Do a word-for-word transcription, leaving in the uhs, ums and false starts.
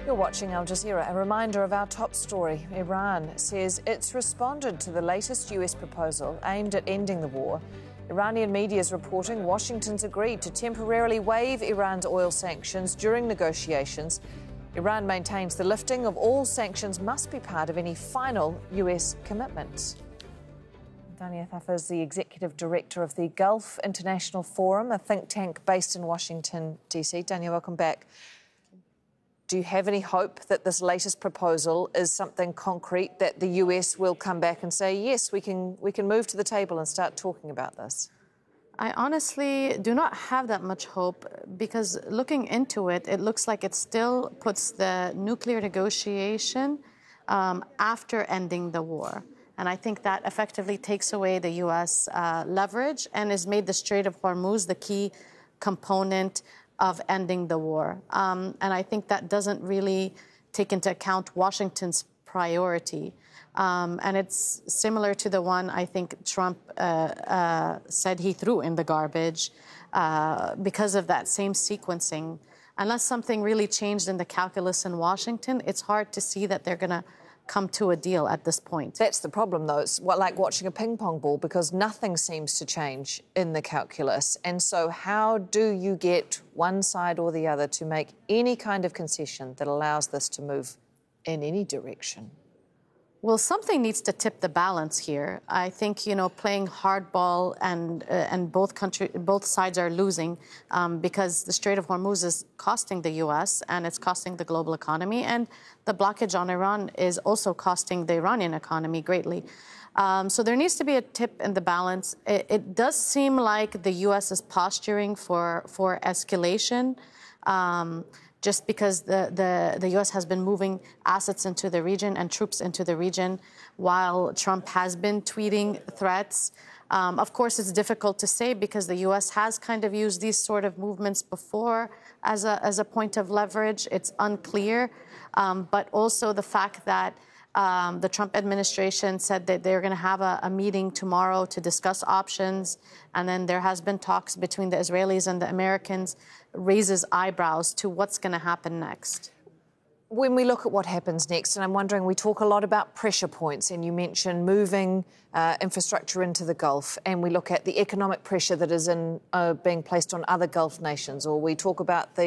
You're watching Al Jazeera. A reminder of our top story. Iran says it's responded to the latest U S proposal aimed at ending the war. Iranian media is reporting Washington's agreed to temporarily waive Iran's oil sanctions during negotiations. Iran maintains the lifting of all sanctions must be part of any final U S commitment. Dania Thafa is the Executive Director of the Gulf International Forum, a think tank based in Washington, D C. Dania, welcome back. Do you have any hope that this latest proposal is something concrete, that the U S will come back and say, yes, we can, we can move to the table and start talking about this? I honestly do not have that much hope because looking into it, it looks like it still puts the nuclear negotiation um, after ending the war. And I think that effectively takes away the U S uh, leverage and has made the Strait of Hormuz the key component of ending the war. Um, and I think that doesn't really take into account Washington's priority. Um, and it's similar to the one I think Trump uh, uh, said he threw in the garbage uh, because of that same sequencing. Unless something really changed in the calculus in Washington, it's hard to see that they're going to come to a deal at this point. That's the problem, though. It's like watching a ping pong ball because nothing seems to change in the calculus. And so how do you get one side or the other to make any kind of concession that allows this to move in any direction? Well, something needs to tip the balance here. I think, you know, playing hardball and uh, and both country, both sides are losing um, because the Strait of Hormuz is costing the U S and it's costing the global economy, and the blockage on Iran is also costing the Iranian economy greatly. Um, so there needs to be a tip in the balance. It, it does seem like the U S is posturing for for escalation. Um, just because the, the, the U S has been moving assets into the region and troops into the region while Trump has been tweeting threats. Um, of course, it's difficult to say because the U S has kind of used these sort of movements before as a, as a point of leverage. It's unclear. Um, but also the fact that Um, the Trump administration said that they're going to have a, a meeting tomorrow to discuss options. And then there has been talks between the Israelis and the Americans, raises eyebrows to what's going to happen next. When we look at what happens next, and I'm wondering, we talk a lot about pressure points, and you mentioned moving uh, infrastructure into the Gulf, and we look at the economic pressure that is in uh, being placed on other Gulf nations, or we talk about the